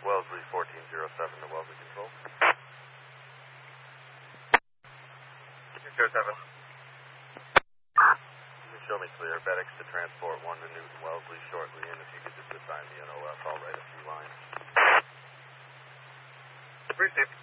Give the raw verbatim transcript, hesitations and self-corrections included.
Wellesley fourteen oh seven to Wellesley Control. two oh seven. You can show me clear. FedEx to transport one to Newton Wellesley shortly, and if you could just assign me an O F, I'll write a few lines. Received.